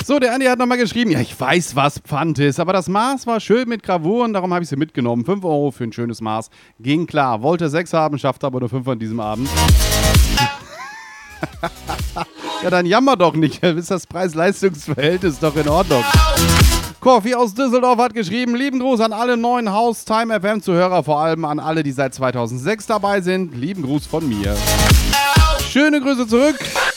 So, der Andi hat nochmal geschrieben, ja, ich weiß, was Pfand ist, aber das Maß war schön mit Gravuren, darum habe ich sie mitgenommen. 5 Euro für ein schönes Maß. Ging klar. Wollte 6 haben, schaffte aber nur 5 an diesem Abend. Ja, dann jammer doch nicht. Ist das Preis-Leistungs-Verhältnis doch in Ordnung. Kofi aus Düsseldorf hat geschrieben, lieben Gruß an alle neuen Haustime FM-Zuhörer, vor allem an alle, die seit 2006 dabei sind. Lieben Gruß von mir. Schöne Grüße zurück.